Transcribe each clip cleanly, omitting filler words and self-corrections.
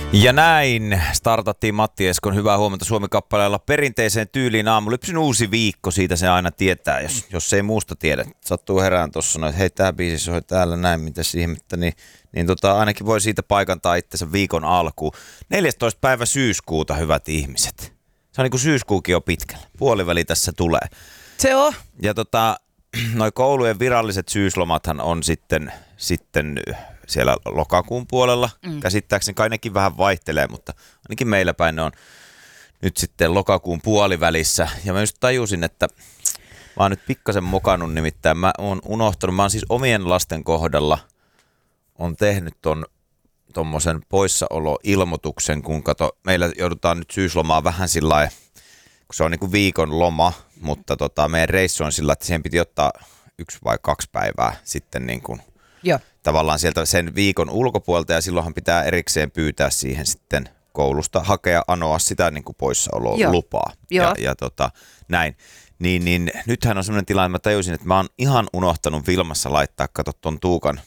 Ja näin startattiin Matti Eskon Hyvää huomenta Suomi-kappaleella perinteiseen tyyliin aamulypsyn uusi viikko. Siitä se aina tietää, jos ei muusta tiedä. Sattuu herään tuossa, että hei, tää biisi soi täällä näin, mitäs ihmettä, niin ainakin voi siitä paikantaa itsensä viikon alkuun. 14. päivä syyskuuta, hyvät ihmiset. Se on niin kuin syyskuukin jo pitkällä. Puoliväli tässä tulee. Se on. Ja noi koulujen viralliset syyslomathan on sitten siellä lokakuun puolella. Käsittääkseni kai nekin vähän vaihtelee, mutta ainakin meillä päin ne on nyt sitten lokakuun puolivälissä. Ja mä just tajusin, että mä oon nyt pikkasen mokannut, nimittäin mä oon unohtanut, mä oon siis omien lasten kohdalla on tehnyt tommosen poissaoloilmoituksen, kun meillä joudutaan nyt syyslomaa vähän sillai, kun se on niinku viikon loma, mutta meidän reissu on sillä, että siihen piti ottaa 1 vai 2 päivää sitten niin kuin tavallaan sieltä sen viikon ulkopuolelta, ja silloinhan pitää erikseen pyytää siihen sitten koulusta anoa sitä niin kuin poissaololupaa. Ja näin. Niin nythän on sellainen tilanne, että mä tajusin, että mä oon ihan unohtanut Vilmassa laittaa, kato ton Tuukan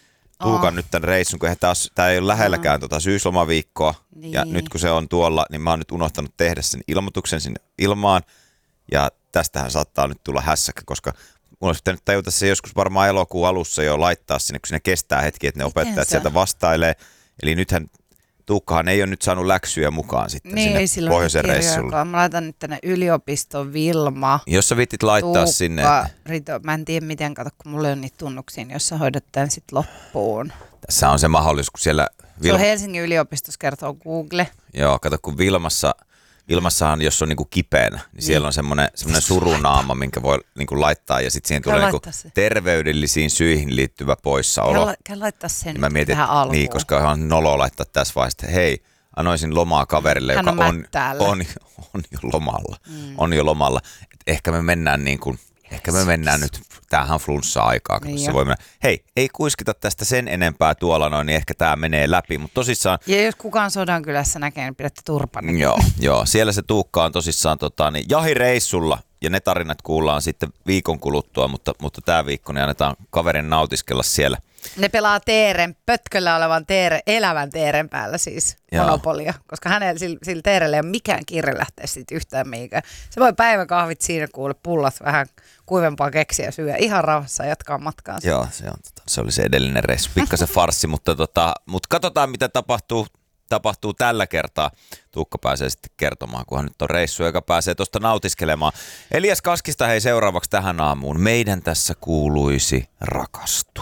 nyt tämän reissun, kun tää ei ole lähelläkään syyslomaviikkoa, niin. Ja nyt kun se on tuolla, niin mä oon nyt unohtanut tehdä sen ilmoituksen sinne ilmaan, ja tästähän saattaa nyt tulla hässäkkä, koska mun olisi pitänyt tajuta se joskus varmaan elokuun alussa jo laittaa sinne, kun siinä kestää hetki, että ne opettajat sieltä vastailee. Eli nythän Tuukkahan ei ole nyt saanut läksyjä mukaan sitten niin, sinne pohjoisen reissulle. Mä laitan nyt tänne yliopiston Vilma. Jos sä viitit laittaa Tuukka, sinne. Rito, mä en tiedä miten, kato kun mulla on niitä tunnuksia, niin jos sä hoidat tämän sitten loppuun. Tässä on se mahdollisuus, kun siellä Se on Helsingin yliopistossa, kertoo Google. Joo, kato kun Vilmassahan, jos on niinku kipeänä, niin siellä on semmoinen surunaama, minkä voi niinku laittaa, ja sitten siihen tulee niinku terveydellisiin syihin liittyvä poissaolo. Käy laittaa sen niin mä mietin, tähän alkuun. Niin, koska on noloa laittaa tässä vaiheessa, että hei, anoisin lomaa kaverille, hän joka on jo lomalla. On jo lomalla. Et ehkä me mennään nyt, tämähän on flunssa-aikaa, niin se voi mennä. Hei, ei kuiskita tästä sen enempää tuolla noin, niin ehkä tämä menee läpi, mutta tosissaan. Ja jos kukaan Sodankylässä näkee, niin pidätte turpan. Joo, siellä se Tuukka on tosissaan jahireissulla, ja ne tarinat kuullaan sitten viikon kuluttua, mutta tämä viikko niin annetaan kaverin nautiskella siellä. Ne pelaa pötköllä olevan elävän teeren päällä siis Monopolia, koska hänellä sillä teerellä ei ole mikään kiire lähteä siitä yhtään mihinkään. Se voi päiväkahvit siinä kuule, pullat vähän kuivempaa keksiä ja syödä ihan rauhassa ja jatkaa matkaansa. Joo, se oli se edellinen reissu, pikkasen farssi, mutta katsotaan mitä tapahtuu tällä kertaa. Tuukka pääsee sitten kertomaan, kunhan nyt on reissu, joka pääsee tuosta nautiskelemaan. Elias Kaskista hei seuraavaksi tähän aamuun. Meidän tässä kuuluisi rakastua.